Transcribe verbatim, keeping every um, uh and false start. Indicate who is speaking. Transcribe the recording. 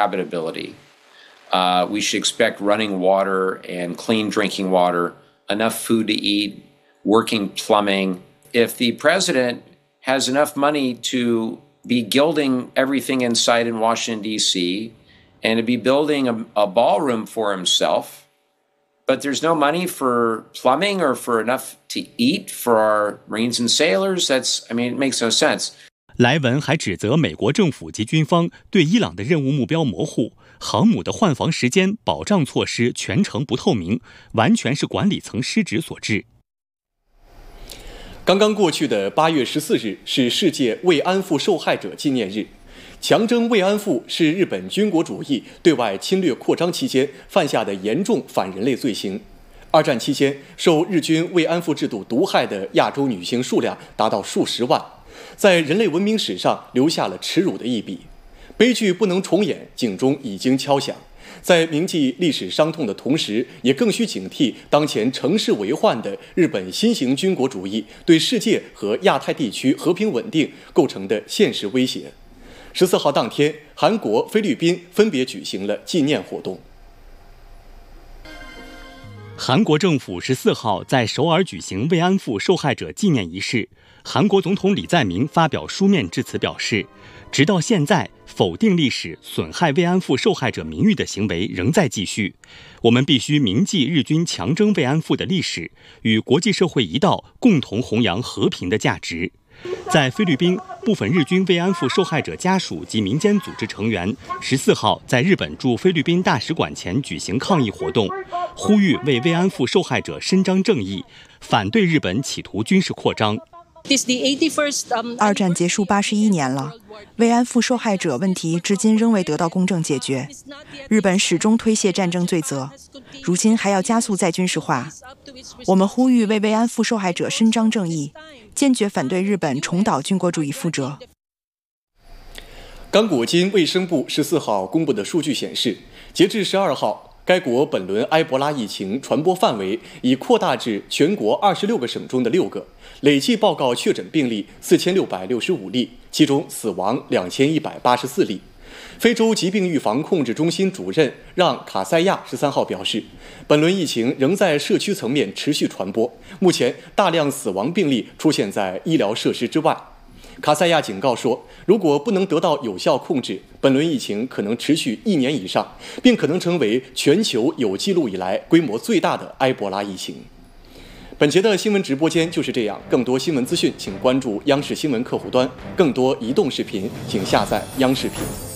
Speaker 1: habitability. Uh, we should expect running water and clean drinking water, enough food to eat, working plumbing. If the president has enough money to be gilding everything in sight in Washington, D C, and to be building a, a ballroom for himself, but there's no money for plumbing or for enough to eat for our Marines and sailors, that's, I mean, it makes no sense.
Speaker 2: 莱文还指责美国政府及军方对伊朗的任务目标模糊，航母的换防时间、保障措施全程不透明，完全是管理层失职所致。
Speaker 3: 刚刚过去的八月十四日是世界慰安妇受害者纪念日。强征慰安妇是日本军国主义对外侵略扩张期间犯下的严重反人类罪行。二战期间，受日军慰安妇制度毒害的亚洲女性数量达到数十万，在人类文明史上留下了耻辱的一笔。悲剧不能重演，警钟已经敲响。在铭记历史伤痛的同时，也更需警惕当前城市为患的日本新型军国主义对世界和亚太地区和平稳定构成的现实威胁。十四号当天，韩国、菲律宾分别举行了纪念活动。
Speaker 2: 韩国政府十四号在首尔举行慰安妇受害者纪念仪式，韩国总统李在明发表书面致辞表示，直到现在，否定历史、损害慰安妇受害者名誉的行为仍在继续。我们必须铭记日军强征慰安妇的历史，与国际社会一道，共同弘扬和平的价值。在菲律宾，部分日军慰安妇受害者家属及民间组织成员十四号在日本驻菲律宾大使馆前举行抗议活动，呼吁为慰安妇受害者伸张正义，反对日本企图军事扩张。
Speaker 4: 二战结束八十一年了，慰安妇受害者问题至今仍未得到公正解决。日本始终推卸战争罪责，如今还要加速再军事化。我们呼吁为慰安妇受害者伸张正义，坚决反对日本重蹈军国主义覆辙。
Speaker 3: 刚果金卫生部十四号公布的数据显示，截至十二号，该国本轮埃博拉疫情传播范围已扩大至全国二十六个省中的六个，累计报告确诊病例四千六百六十五例，其中死亡两千一百八十四例。非洲疾病预防控制中心主任让卡塞亚十三号表示，本轮疫情仍在社区层面持续传播，目前大量死亡病例出现在医疗设施之外。卡塞亚警告说，如果不能得到有效控制，本轮疫情可能持续一年以上，并可能成为全球有记录以来规模最大的埃博拉疫情。本节的新闻直播间就是这样，更多新闻资讯请关注央视新闻客户端，更多移动视频请下载央视频。